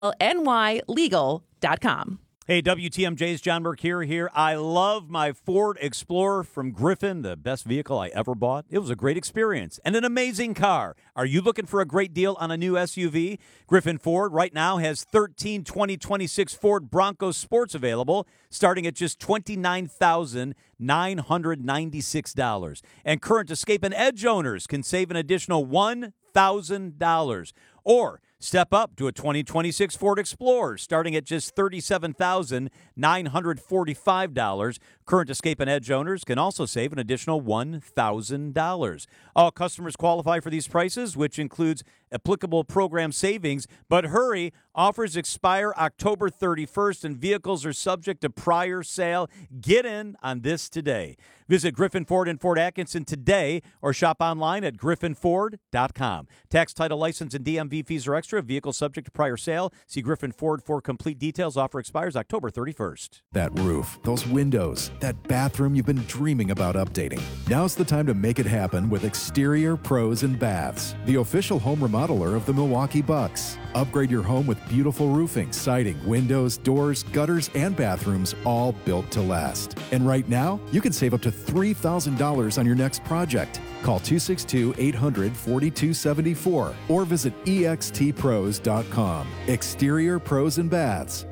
nylegal.com. Hey, WTMJ's John Mercure here. I love my Ford Explorer from Griffin, the best vehicle I ever bought. It was a great experience and an amazing car. Are you looking for a great deal on a new SUV? Griffin Ford right now has 13 2026 Ford Bronco Sports available, starting at just $29,996. And current Escape and Edge owners can save an additional $1,000. Or step up to a 2026 Ford Explorer starting at just $37,945. Current Escape and Edge owners can also save an additional $1,000. All customers qualify for these prices, which includes applicable program savings. But hurry, offers expire October 31st and vehicles are subject to prior sale. Get in on this today. Visit Griffin Ford in Fort Atkinson today or shop online at griffinford.com. Tax, title, license, and DMV fees are extra. Vehicle subject to prior sale. See Griffin Ford for complete details. Offer expires October 31st. That roof, those windows, that bathroom you've been dreaming about updating. Now's the time to make it happen with Exterior Pros and Baths, the official home remodeler of the Milwaukee Bucks. Upgrade your home with beautiful roofing, siding, windows, doors, gutters, and bathrooms, all built to last. And right now, you can save up to $3,000 on your next project. Call 262-800-4274 or visit extpros.com. Exterior Pros and Baths.